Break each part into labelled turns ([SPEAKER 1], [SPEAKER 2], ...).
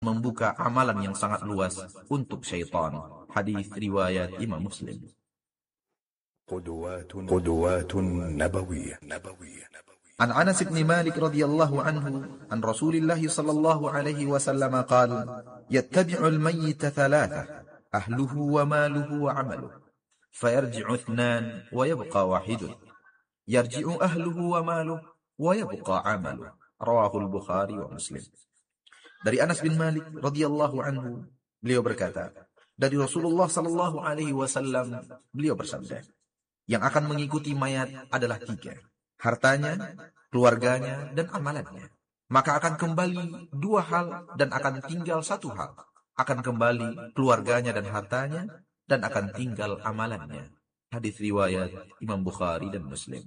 [SPEAKER 1] membuka amalan yang sangat luas untuk syaitan. Hadis riwayat Imam Muslim.
[SPEAKER 2] قدوات نبوية.
[SPEAKER 1] عن أنس بن مالك رضي الله عنه عن رسول الله صلى الله عليه وسلم قال: يتبع الميت ثلاثة: أهله وماله وعمله، فيرجع اثنان ويبقى واحد، يرجع أهله وماله ويبقى عمله. رواه البخاري ومسلم. Dari Anas bin Malik radhiyallahu anhu, beliau berkata, dari Rasulullah sallallahu alaihi wasallam, beliau bersabda, yang akan mengikuti mayat adalah tiga: hartanya, keluarganya, dan amalannya. Maka akan kembali dua hal dan akan tinggal satu hal. Akan kembali keluarganya dan hartanya, dan akan tinggal amalannya. Hadis riwayat Imam Bukhari dan Muslim.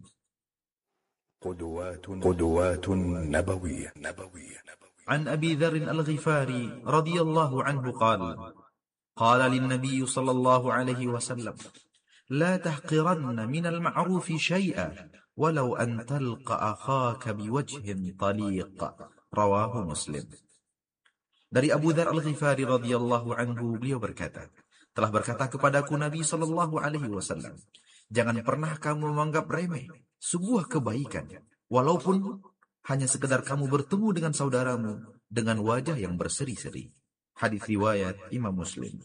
[SPEAKER 2] قدوات نبوية.
[SPEAKER 1] عن أبي ذر الغفاري رضي الله عنه قال: قال للنبي صلى الله عليه وسلم: لا تحقرن من المعروف شيئا ولو أن تلقى أخاك بوجه طليق. رواه مسلم. Dari Abu Dzar Al-Ghifari radhiyallahu anhu, beliau berkata, telah berkata kepadaku Nabi sallallahu alaihi wasallam, jangan pernah kamu menganggap remeh sebuah kebaikan, walaupun hanya sekedar kamu bertemu dengan saudaramu dengan wajah yang berseri-seri. Hadis riwayat Imam Muslim.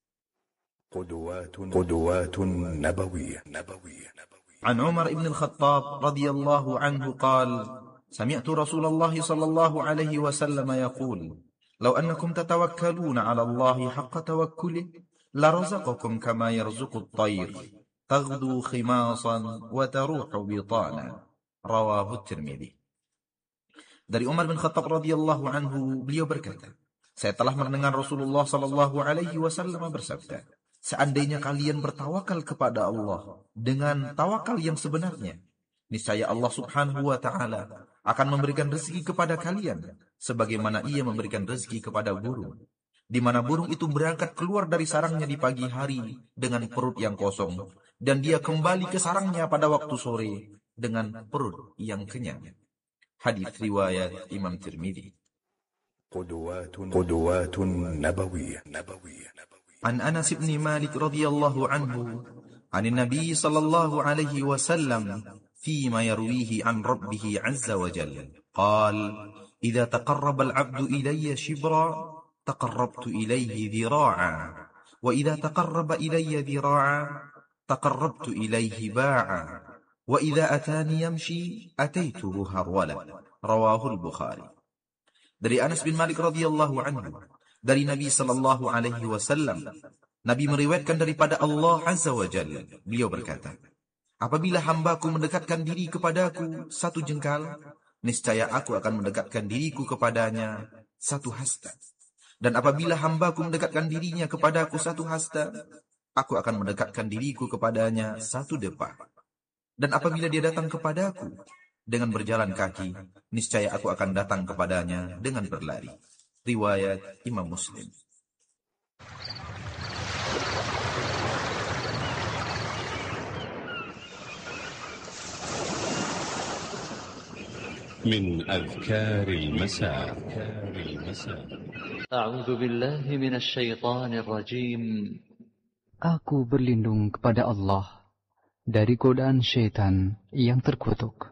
[SPEAKER 2] قدوات نبوية.
[SPEAKER 1] عن عمر بن الخطاب رضي الله عنه قال: سمعت رسول الله صلى الله عليه وسلم يقول: لو أنكم تتوكلون على الله حق توكله لرزقكم كما يرزق الطير تغدو خماصا وتروح بطانا. رواه الترمذي. Dari Umar bin Khattab radhiyallahu anhu, beliau berkata, saya telah mendengar Rasulullah sallallahu alaihi wasallam bersabda, seandainya kalian bertawakal kepada Allah dengan tawakal yang sebenarnya, niscaya Allah subhanahu wa ta'ala akan memberikan rezeki kepada kalian sebagaimana ia memberikan rezeki kepada burung, di mana burung itu berangkat keluar dari sarangnya di pagi hari dengan perut yang kosong, dan dia kembali ke sarangnya pada waktu sore dengan perut yang kenyang. Hadis riwayat Imam Tirmidzi.
[SPEAKER 2] قدوات نبوية.
[SPEAKER 1] عن أنس بن مالك رضي الله عنه عن النبي صلى الله عليه وسلم فيما يرويه عن ربه عز وجل قال: إذا تقرب العبد إلي شبرا تقربت إليه ذراعا، وإذا تقرب إلي ذراعا تقربت إليه باعا، وإذا أتاني يمشي أتيته هرولا. رواه البخاري. Dari Anas bin Malik radhiyallahu anhu, dari Nabi sallallahu alaihi wasallam, Nabi meriwayatkan daripada Allah azza wa jalla, beliau berkata, apabila hambaku mendekatkan diri kepadaku satu jengkal, niscaya aku akan mendekatkan diriku kepadanya satu hasta. Dan apabila hambaku mendekatkan dirinya kepadaku satu hasta, aku akan mendekatkan diriku kepadanya satu depa. Dan apabila dia datang kepadaku dengan berjalan kaki, niscaya aku akan datang kepadanya dengan berlari. Riwayat Imam Muslim.
[SPEAKER 3] من أذكار المساء.
[SPEAKER 4] أعوذ بالله من الشيطان الرجيم.
[SPEAKER 5] Aku berlindung kepada Allah dari godaan syaitan yang terkutuk.